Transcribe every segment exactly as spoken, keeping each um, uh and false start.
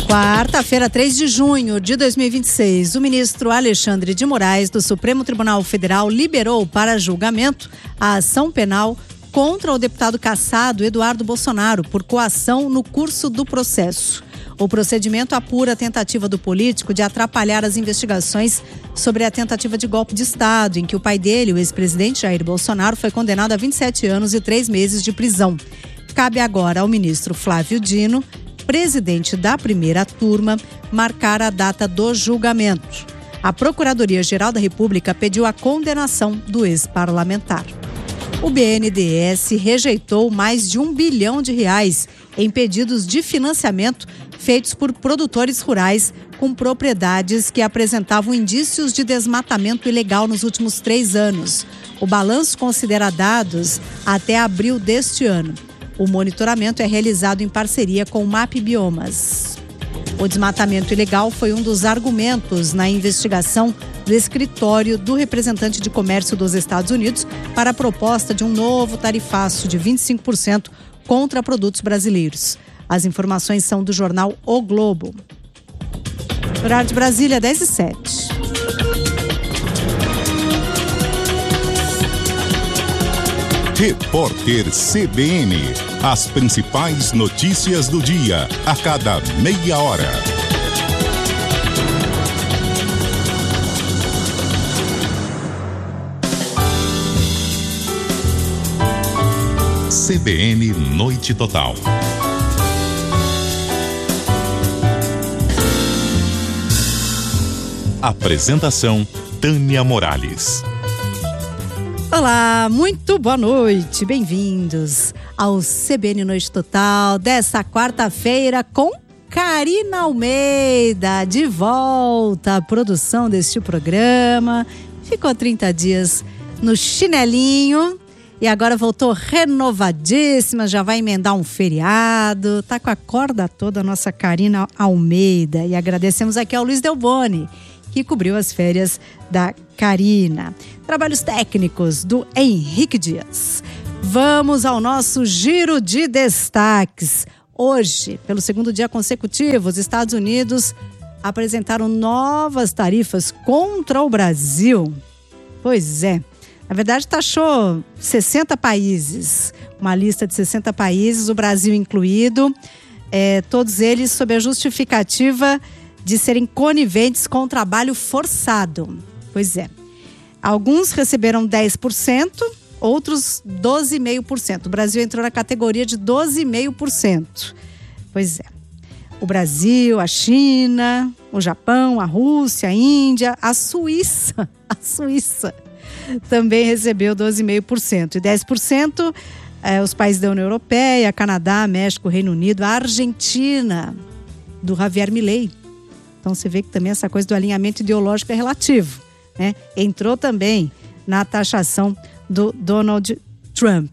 Quarta-feira, três de junho de dois mil e vinte e seis, o ministro Alexandre de Moraes, do Supremo Tribunal Federal, liberou para julgamento a ação penal contra o deputado cassado Eduardo Bolsonaro por coação no curso do processo. O procedimento apura a tentativa do político de atrapalhar as investigações sobre a tentativa de golpe de Estado, em que o pai dele, o ex-presidente Jair Bolsonaro, foi condenado a vinte e sete anos e três meses de prisão. Cabe agora ao ministro Flávio Dino, presidente da primeira turma, marcar a data do julgamento. A Procuradoria-Geral da República pediu a condenação do ex-parlamentar. O B N D E S rejeitou mais de um bilhão de reais em pedidos de financiamento feitos por produtores rurais com propriedades que apresentavam indícios de desmatamento ilegal nos últimos três anos. O balanço considera dados até abril deste ano. O monitoramento é realizado em parceria com o MapBiomas. O desmatamento ilegal foi um dos argumentos na investigação do escritório do representante de comércio dos Estados Unidos para a proposta de um novo tarifaço de vinte e cinco por cento contra produtos brasileiros. As informações são do jornal O Globo. Horário de Brasília, dez e sete. Repórter C B N. As principais notícias do dia, a cada meia hora. C B N Noite Total. Apresentação: Tânia Morales. Olá, muito boa noite, bem-vindos ao C B N Noite Total dessa quarta-feira com Karina Almeida, de volta à produção deste programa. Ficou trinta dias no chinelinho e agora voltou renovadíssima, já vai emendar um feriado, tá com a corda toda a nossa Karina Almeida. E agradecemos aqui ao Luiz Delboni, que cobriu as férias da Karina. Trabalhos técnicos do Henrique Dias. Vamos ao nosso giro de destaques. Hoje, pelo segundo dia consecutivo, os Estados Unidos apresentaram novas tarifas contra o Brasil. Pois é, na verdade taxou sessenta países, uma lista de sessenta países, o Brasil incluído, é, todos eles sob a justificativa de serem coniventes com o trabalho forçado. Pois é. Alguns receberam dez por cento, outros doze vírgula cinco por cento. O Brasil entrou na categoria de doze vírgula cinco por cento. Pois é. O Brasil, a China, o Japão, a Rússia, a Índia, a Suíça, a Suíça também recebeu doze vírgula cinco por cento. E dez por cento é, os países da União Europeia, Canadá, México, Reino Unido, a Argentina, do Javier Milei. Então você vê que também essa coisa do alinhamento ideológico é relativo, né? Entrou também na taxação do Donald Trump.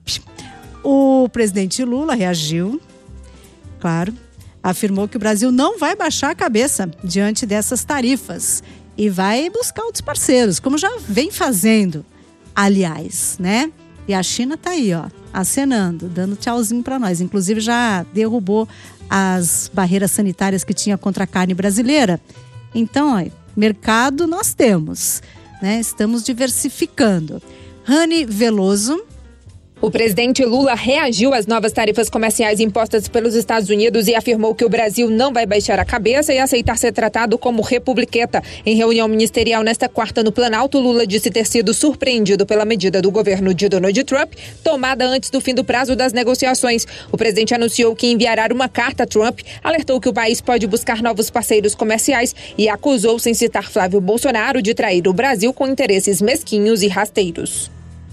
O presidente Lula reagiu, claro, afirmou que o Brasil não vai baixar a cabeça diante dessas tarifas e vai buscar outros parceiros, como já vem fazendo, aliás, né? E a China tá aí, ó, acenando, dando tchauzinho para nós. Inclusive já derrubou as barreiras sanitárias que tinha contra a carne brasileira. Então, ó, mercado nós temos, né? Estamos diversificando. Rani Veloso. O presidente Lula reagiu às novas tarifas comerciais impostas pelos Estados Unidos e afirmou que o Brasil não vai baixar a cabeça e aceitar ser tratado como republiqueta. Em reunião ministerial nesta quarta no Planalto, Lula disse ter sido surpreendido pela medida do governo de Donald Trump, tomada antes do fim do prazo das negociações. O presidente anunciou que enviará uma carta a Trump, alertou que o país pode buscar novos parceiros comerciais e acusou, sem citar Flávio Bolsonaro, de trair o Brasil com interesses mesquinhos e rasteiros.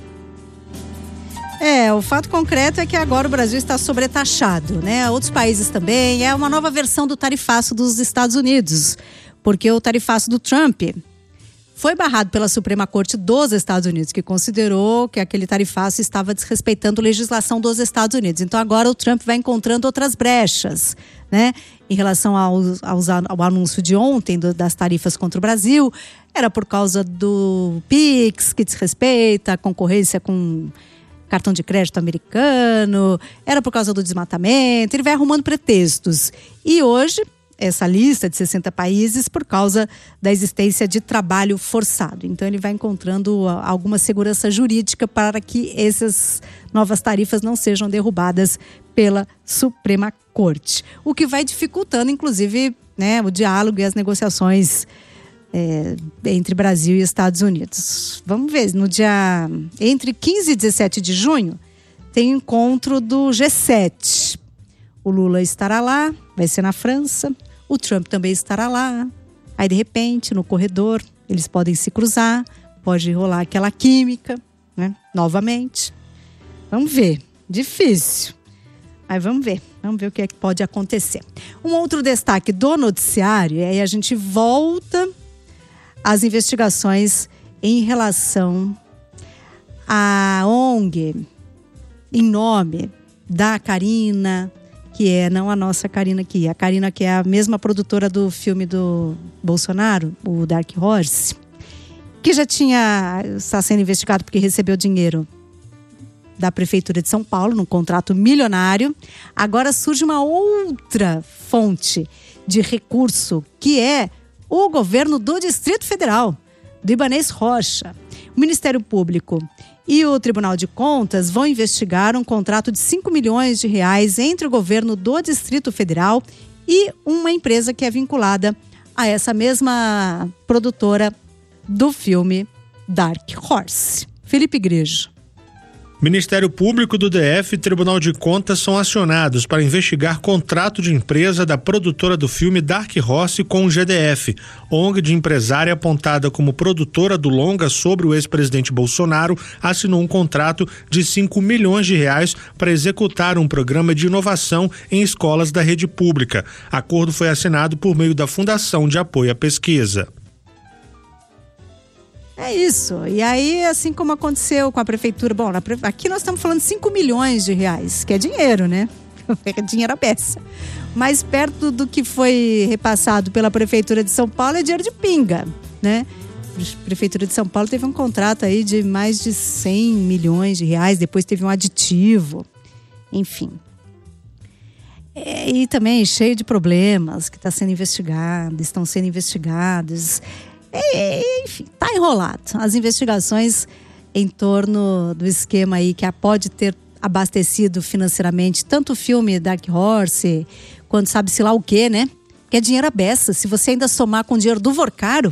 É, o fato concreto é que agora o Brasil está sobretaxado, né? Outros países também. É uma nova versão do tarifaço dos Estados Unidos, porque o tarifaço do Trump foi barrado pela Suprema Corte dos Estados Unidos, que considerou que aquele tarifaço estava desrespeitando a legislação dos Estados Unidos. Então agora o Trump vai encontrando outras brechas, né? Em relação ao, aos, ao anúncio de ontem do, das tarifas contra o Brasil, era por causa do Pix, que desrespeita a concorrência com cartão de crédito americano, era por causa do desmatamento. Ele vai arrumando pretextos. E hoje essa lista de sessenta países por causa da existência de trabalho forçado. Então ele vai encontrando alguma segurança jurídica para que essas novas tarifas não sejam derrubadas pela Suprema Corte. O que vai dificultando, inclusive, né, o diálogo e as negociações é, entre Brasil e Estados Unidos. Vamos ver, no dia entre quinze e dezessete de junho tem encontro do G sete. O Lula estará lá, vai ser na França. O Trump também estará lá. Aí, de repente, no corredor, eles podem se cruzar. Pode rolar aquela química, né? Novamente. Vamos ver. Difícil. Mas vamos ver. Vamos ver o que é que pode acontecer. Um outro destaque do noticiário, e aí a gente volta às investigações em relação à O N G, em nome da Karina, que é não a nossa Karina aqui, a Karina que é a mesma produtora do filme do Bolsonaro, o Dark Horse, que já tinha, está sendo investigado porque recebeu dinheiro da Prefeitura de São Paulo, num contrato milionário. Agora surge uma outra fonte de recurso, que é o governo do Distrito Federal, do Ibanez Rocha. O Ministério Público e o Tribunal de Contas vão investigar um contrato de cinco milhões de reais entre o governo do Distrito Federal e uma empresa que é vinculada a essa mesma produtora do filme Dark Horse. Felipe Igreja. Ministério Público do D F e Tribunal de Contas são acionados para investigar contrato de empresa da produtora do filme Dark Horse com o G D F, O N G de empresária apontada como produtora do longa sobre o ex-presidente Bolsonaro, assinou um contrato de cinco milhões de reais para executar um programa de inovação em escolas da rede pública. Acordo foi assinado por meio da Fundação de Apoio à Pesquisa. É isso. E aí, assim como aconteceu com a prefeitura, bom, aqui nós estamos falando de cinco milhões de reais, que é dinheiro, né? É dinheiro à beça. Mas perto do que foi repassado pela Prefeitura de São Paulo é dinheiro de pinga, né? A Prefeitura de São Paulo teve um contrato aí de mais de cem milhões de reais, depois teve um aditivo, enfim. É, e também cheio de problemas que está sendo investigado, estão sendo investigados. É, enfim, tá enrolado. As investigações em torno do esquema aí que pode ter abastecido financeiramente tanto o filme Dark Horse, quanto sabe-se lá o quê, né? Que é dinheiro à beça. Se você ainda somar com o dinheiro do Vorcaro,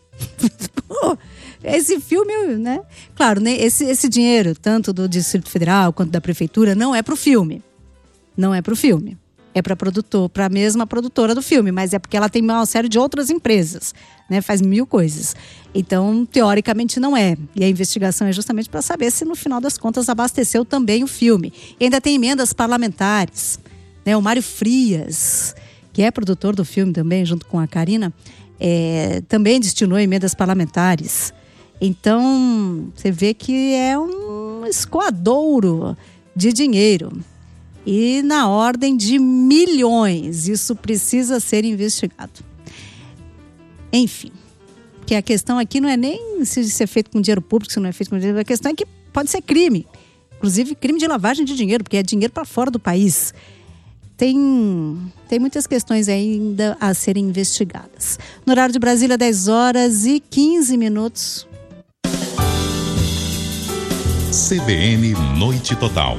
esse filme, né? Claro, né? Esse, esse dinheiro, tanto do Distrito Federal quanto da Prefeitura, não é pro filme. Não é pro filme. É para produtor, para a mesma produtora do filme, mas é porque ela tem uma série de outras empresas, né? Faz mil coisas. Então, teoricamente, não é. E a investigação é justamente para saber se, no final das contas, abasteceu também o filme. E ainda tem emendas parlamentares, né? O Mário Frias, que é produtor do filme também, junto com a Karina, é, também destinou emendas parlamentares. Então, você vê que é um escoadouro de dinheiro. E na ordem de milhões. Isso precisa ser investigado. Enfim, porque a questão aqui não é nem se isso é feito com dinheiro público, se não é feito com dinheiro público. A questão é que pode ser crime. Inclusive crime de lavagem de dinheiro, porque é dinheiro para fora do país. Tem, tem muitas questões ainda a serem investigadas. No horário de Brasília, dez horas e quinze minutos. C B N Noite Total.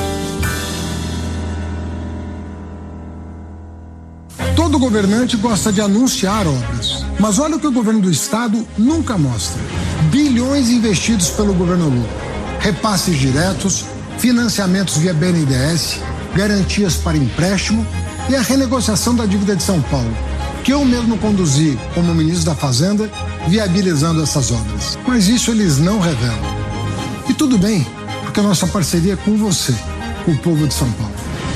Todo governante gosta de anunciar obras, mas olha o que o governo do estado nunca mostra. Bilhões investidos pelo governo Lula. Repasses diretos, financiamentos via B N D E S, garantias para empréstimo e a renegociação da dívida de São Paulo, que eu mesmo conduzi como ministro da Fazenda, viabilizando essas obras. Mas isso eles não revelam. E tudo bem, porque a nossa parceria é com você, com o povo de São Paulo.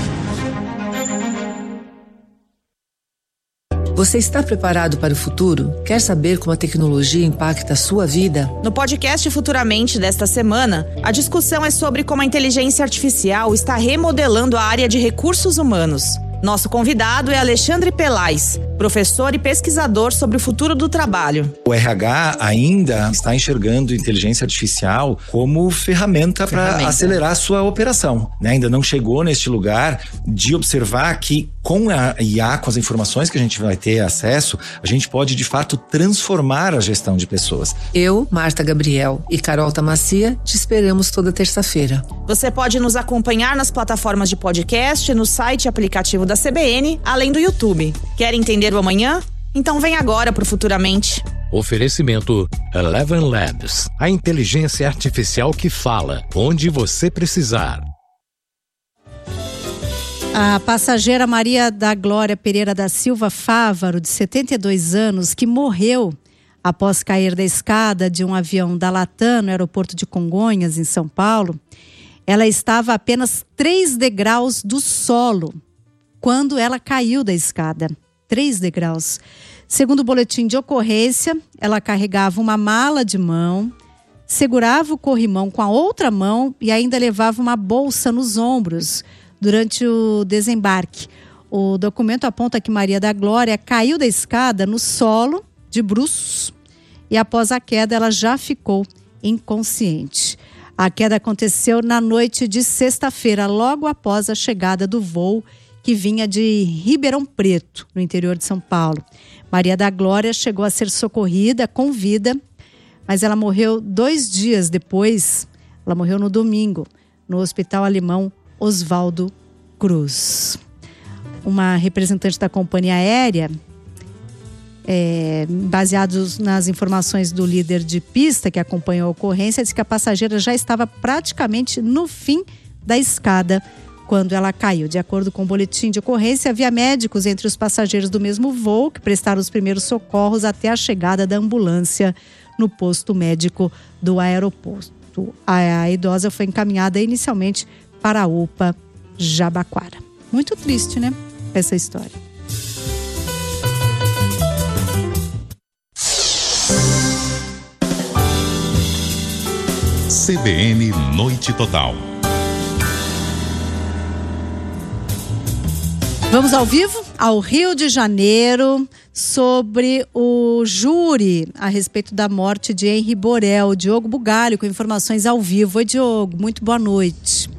Você está preparado para o futuro? Quer saber como a tecnologia impacta a sua vida? No podcast Futuramente desta semana, a discussão é sobre como a inteligência artificial está remodelando a área de recursos humanos. Nosso convidado é Alexandre Pelais, professor e pesquisador sobre o futuro do trabalho. O R H ainda está enxergando inteligência artificial como ferramenta para acelerar a sua operação, né? Ainda não chegou neste lugar de observar que com a I A, com as informações que a gente vai ter acesso, a gente pode de fato transformar a gestão de pessoas. Eu, Marta Gabriel e Carol Tamacia te esperamos toda terça-feira. Você pode nos acompanhar nas plataformas de podcast, no site e aplicativo da C B N, além do YouTube. Quer entender o amanhã? Então vem agora pro Futuramente. Oferecimento Eleven Labs, a inteligência artificial que fala onde você precisar. A passageira Maria da Glória Pereira da Silva Fávaro, de setenta e dois anos, que morreu após cair da escada de um avião da Latam no aeroporto de Congonhas, em São Paulo, ela estava a apenas três degraus do solo quando ela caiu da escada. Três degraus. Segundo o boletim de ocorrência, ela carregava uma mala de mão, segurava o corrimão com a outra mão e ainda levava uma bolsa nos ombros durante o desembarque. O documento aponta que Maria da Glória caiu da escada no solo, de bruços, e após a queda ela já ficou inconsciente. A queda aconteceu na noite de sexta-feira, logo após a chegada do voo que vinha de Ribeirão Preto, no interior de São Paulo. Maria da Glória chegou a ser socorrida com vida, mas ela morreu dois dias depois. Ela morreu no domingo, no Hospital Alemão Oswaldo Cruz. Uma representante da companhia aérea, é, baseados nas informações do líder de pista que acompanhou a ocorrência, disse que a passageira já estava praticamente no fim da escada quando ela caiu. De acordo com o boletim de ocorrência, havia médicos entre os passageiros do mesmo voo que prestaram os primeiros socorros até a chegada da ambulância no posto médico do aeroporto. A, a idosa foi encaminhada inicialmente para a U P A Jabaquara. Muito triste, né? Essa história. C B N Noite Total. Vamos ao vivo ao Rio de Janeiro sobre o júri a respeito da morte de Henri Borel. Diogo Bugalho com informações ao vivo. Oi, Diogo, muito boa noite.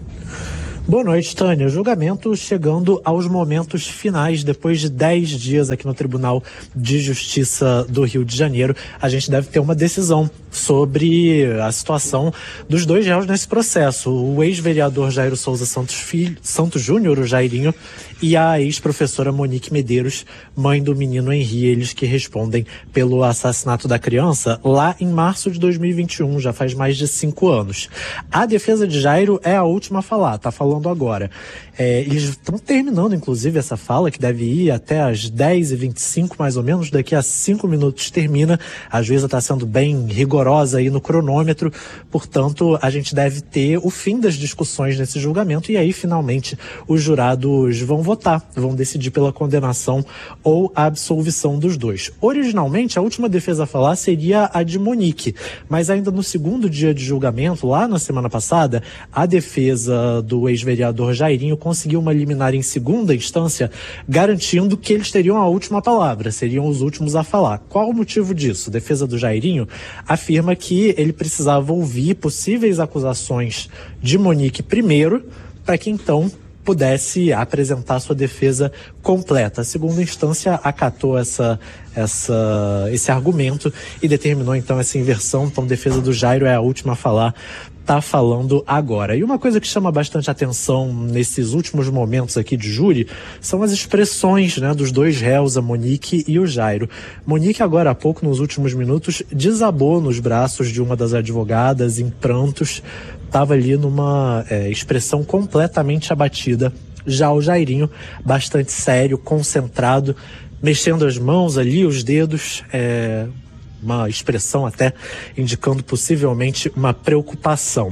Boa noite, Tânia. O julgamento chegando aos momentos finais, depois de dez dias aqui no Tribunal de Justiça do Rio de Janeiro. A gente deve ter uma decisão sobre a situação dos dois réus nesse processo. O ex-vereador Jairo Souza Santos Filho, Santos Júnior, o Jairinho, e a ex-professora Monique Medeiros, mãe do menino Henri, eles que respondem pelo assassinato da criança lá em março de dois mil e vinte e um, já faz mais de cinco anos. A defesa de Jairo é a última a falar, tá falando agora. É, eles estão terminando, inclusive, essa fala, que deve ir até às dez e vinte e cinco, mais ou menos. Daqui a cinco minutos termina. A juíza está sendo bem rigorosa aí no cronômetro. Portanto, a gente deve ter o fim das discussões nesse julgamento. E aí, finalmente, os jurados vão votar, vão decidir pela condenação ou a absolvição dos dois. Originalmente, a última defesa a falar seria a de Monique. Mas ainda no segundo dia de julgamento, lá na semana passada, a defesa do ex-vereador Jairinho conseguiu uma liminar em segunda instância, garantindo que eles teriam a última palavra, seriam os últimos a falar. Qual o motivo disso? A defesa do Jairinho afirma que ele precisava ouvir possíveis acusações de Monique primeiro, para que então pudesse apresentar sua defesa completa. A segunda instância acatou essa, essa, esse argumento e determinou então essa inversão. Então a defesa do Jairo é a última a falar, tá falando agora. E uma coisa que chama bastante atenção nesses últimos momentos aqui de júri são as expressões, né, dos dois réus, a Monique e o Jairo. Monique, agora há pouco, nos últimos minutos, desabou nos braços de uma das advogadas em prantos, estava ali numa é, expressão completamente abatida. Já o Jairinho, bastante sério, concentrado, mexendo as mãos ali, os dedos, é, uma expressão até indicando possivelmente uma preocupação.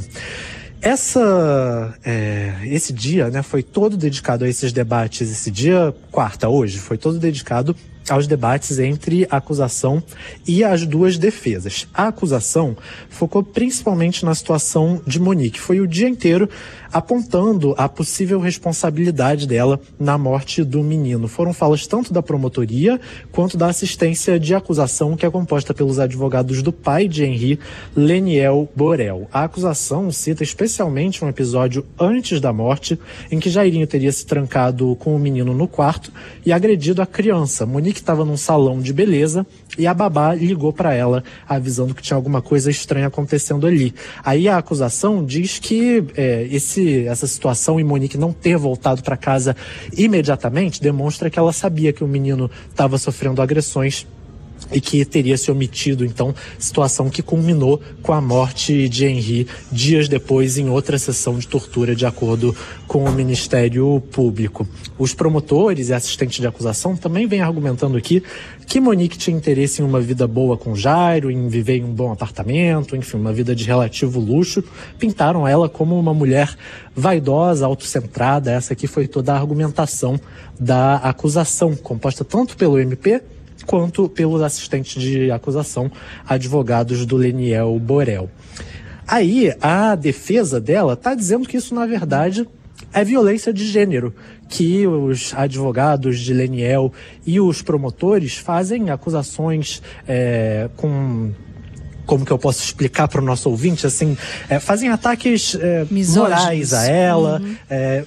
Essa, é, esse dia, né, foi todo dedicado a esses debates. Esse dia, quarta, hoje, foi todo dedicado aos debates entre a acusação e as duas defesas. A acusação focou principalmente na situação de Monique. Foi o dia inteiro apontando a possível responsabilidade dela na morte do menino. Foram falas tanto da promotoria quanto da assistência de acusação, que é composta pelos advogados do pai de Henri, Leniel Borel. A acusação cita especialmente um episódio antes da morte, em que Jairinho teria se trancado com o menino no quarto e agredido a criança. Monique estava num salão de beleza e a babá ligou para ela, avisando que tinha alguma coisa estranha acontecendo ali. Aí a acusação diz que é, esse essa situação e Monique não ter voltado para casa imediatamente demonstra que ela sabia que o menino estava sofrendo agressões e que teria se omitido, então, situação que culminou com a morte de Henri dias depois em outra sessão de tortura, de acordo com o Ministério Público. Os promotores e assistentes de acusação também vêm argumentando aqui que Monique tinha interesse em uma vida boa com Jairo, em viver em um bom apartamento, enfim, uma vida de relativo luxo. Pintaram ela como uma mulher vaidosa, autocentrada. Essa aqui foi toda a argumentação da acusação, composta tanto pelo M P quanto pelos assistentes de acusação, advogados do Leniel Borel. Aí, a defesa dela está dizendo que isso, na verdade, é violência de gênero, que os advogados de Leniel e os promotores fazem acusações é, com... Como que eu posso explicar para o nosso ouvinte? Assim, é, fazem ataques é, morais a ela. Uhum. É,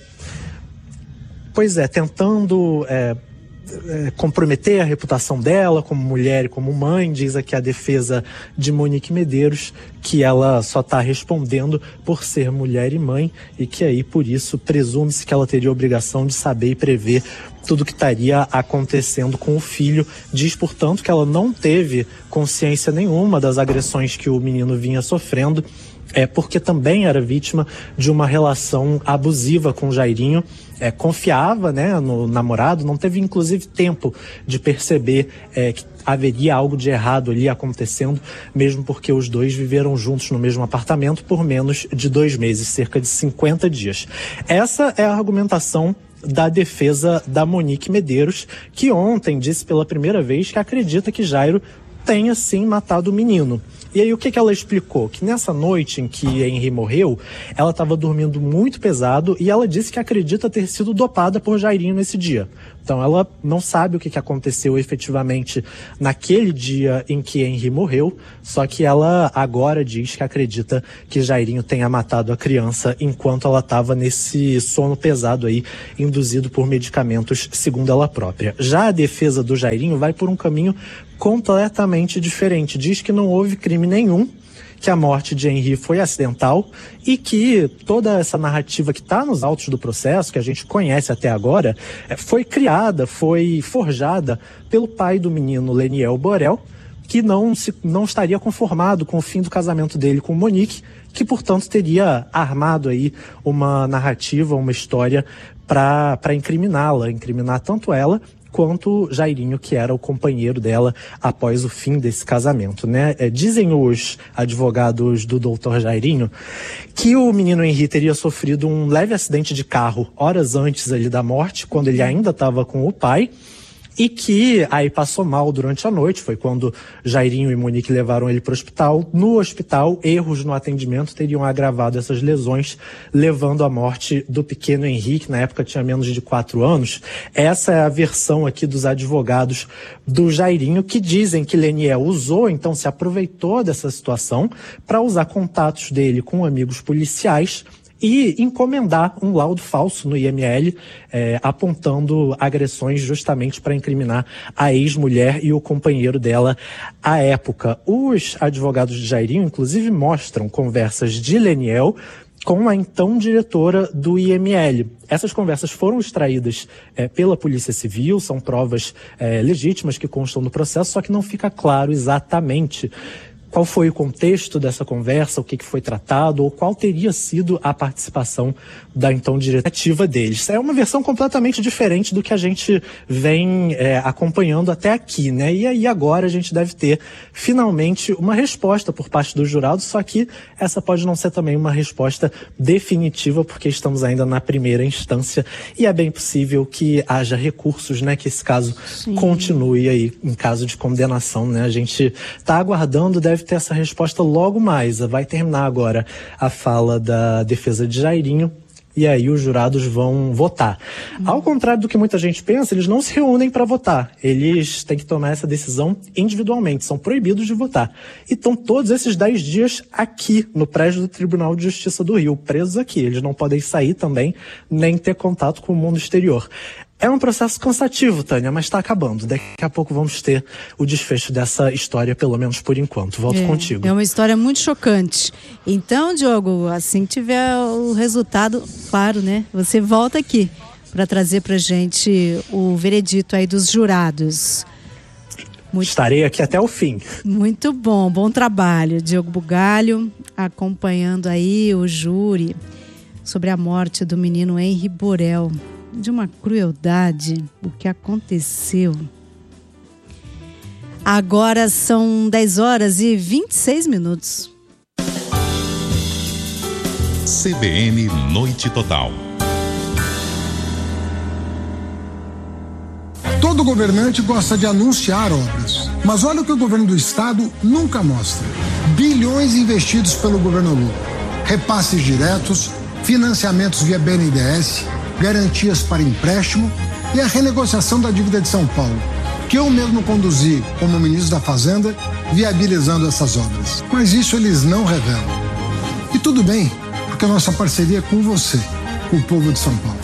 pois é, tentando... É, comprometer a reputação dela como mulher e como mãe. Diz aqui a defesa de Monique Medeiros que ela só está respondendo por ser mulher e mãe e que aí, por isso, presume-se que ela teria a obrigação de saber e prever tudo que estaria acontecendo com o filho. Diz, portanto, que ela não teve consciência nenhuma das agressões que o menino vinha sofrendo, é porque também era vítima de uma relação abusiva com o Jairinho. É, confiava, né, no namorado, não teve inclusive tempo de perceber é, que haveria algo de errado ali acontecendo, mesmo porque os dois viveram juntos no mesmo apartamento por menos de dois meses, cerca de cinquenta dias. Essa é a argumentação da defesa da Monique Medeiros, que ontem disse pela primeira vez que acredita que Jairo tenha sim matado o menino. E aí o que, que ela explicou? Que nessa noite em que Henri morreu, ela estava dormindo muito pesado e ela disse que acredita ter sido dopada por Jairinho nesse dia. Então ela não sabe o que, que aconteceu efetivamente naquele dia em que Henri morreu, só que ela agora diz que acredita que Jairinho tenha matado a criança enquanto ela estava nesse sono pesado aí, induzido por medicamentos, segundo ela própria. Já a defesa do Jairinho vai por um caminho completamente diferente. Diz que não houve crime nenhum, que a morte de Henri foi acidental e que toda essa narrativa que está nos autos do processo, que a gente conhece até agora, foi criada, foi forjada pelo pai do menino, Leniel Borel, que não, se, não estaria conformado com o fim do casamento dele com Monique, que, portanto, teria armado aí uma narrativa, uma história para incriminá-la, incriminar tanto ela quanto Jairinho, que era o companheiro dela após o fim desse casamento, né? É, dizem os advogados do doutor Jairinho que o menino Henri teria sofrido um leve acidente de carro horas antes ali da morte, quando ele ainda estava com o pai, e que aí passou mal durante a noite. Foi quando Jairinho e Monique levaram ele para o hospital. No hospital, erros no atendimento teriam agravado essas lesões, levando à morte do pequeno Henri, que na época tinha menos de quatro anos. Essa é a versão aqui dos advogados do Jairinho, que dizem que Leniel usou, então se aproveitou dessa situação para usar contatos dele com amigos policiais e encomendar um laudo falso no I M L, é, apontando agressões justamente para incriminar a ex-mulher e o companheiro dela à época. Os advogados de Jairinho, inclusive, mostram conversas de Leniel com a então diretora do I M L. Essas conversas foram extraídas é, pela Polícia Civil, são provas é, legítimas que constam no processo, só que não fica claro exatamente qual foi o contexto dessa conversa, o que, que foi tratado, ou qual teria sido a participação da então diretiva deles. É uma versão completamente diferente do que a gente vem é, acompanhando até aqui, né? E aí agora a gente deve ter finalmente uma resposta por parte dos jurados, só que essa pode não ser também uma resposta definitiva, porque estamos ainda na primeira instância e é bem possível que haja recursos, né? Que esse caso Sim. continue aí em caso de condenação, né? A gente está aguardando, deve ter essa resposta logo mais. Vai terminar agora a fala da defesa de Jairinho e aí os jurados vão votar. Hum. Ao contrário do que muita gente pensa, eles não se reúnem para votar. Eles têm que tomar essa decisão individualmente, são proibidos de votar. E estão todos esses dez dias aqui, no prédio do Tribunal de Justiça do Rio, presos aqui. Eles não podem sair também, nem ter contato com o mundo exterior. É um processo cansativo, Tânia, mas está acabando. Daqui a pouco vamos ter o desfecho dessa história, pelo menos por enquanto. Volto é, contigo. É uma história muito chocante. Então, Diogo, assim que tiver o resultado, claro, né? Você volta aqui para trazer pra gente o veredito aí dos jurados. Muito... Estarei aqui até o fim. Muito bom, bom trabalho. Diogo Bugalho acompanhando aí o júri sobre a morte do menino Henri Borel. De uma crueldade, o que aconteceu. Agora são dez horas e vinte e seis minutos. C B N Noite Total. Todo governante gosta de anunciar obras, mas olha o que o governo do estado nunca mostra. Bilhões investidos pelo governo Lula. Repasses diretos, financiamentos via B N D E S, garantias para empréstimo e a renegociação da dívida de São Paulo, que eu mesmo conduzi como ministro da Fazenda, viabilizando essas obras. Mas isso eles não revelam. E tudo bem, porque a nossa parceria é com você, com o povo de São Paulo.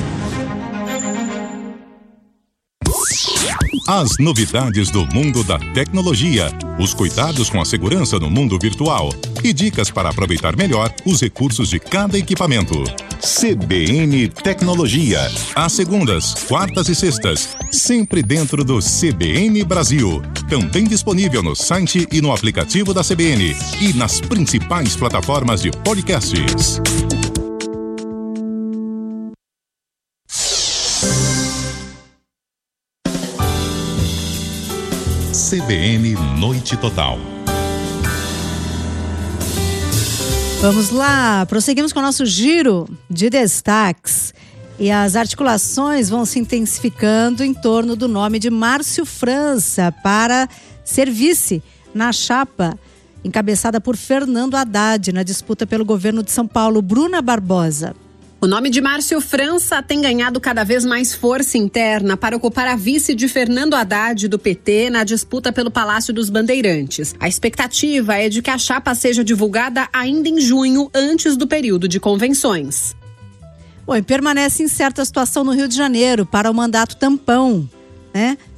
As novidades do mundo da tecnologia, os cuidados com a segurança no mundo virtual e dicas para aproveitar melhor os recursos de cada equipamento. C B N Tecnologia, às segundas, quartas e sextas, sempre dentro do C B N Brasil. Também disponível no site e no aplicativo da C B N e nas principais plataformas de podcasts. C B N Noite Total. Vamos lá, prosseguimos com o nosso giro de destaques. E as articulações vão se intensificando em torno do nome de Márcio França para ser vice na chapa encabeçada por Fernando Haddad na disputa pelo governo de São Paulo. Bruna Barbosa. O nome de Márcio França tem ganhado cada vez mais força interna para ocupar a vice de Fernando Haddad do P T na disputa pelo Palácio dos Bandeirantes. A expectativa é de que a chapa seja divulgada ainda em junho, antes do período de convenções. Bom, e permanece incerta a situação no Rio de Janeiro para o mandato tampão, né?